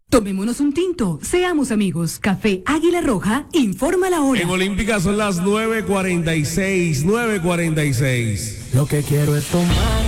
Tomémonos un tinto, seamos amigos. Café Águila Roja, informa la hora. En Olímpica son las 9:46, 9:46. Lo que quiero es tomar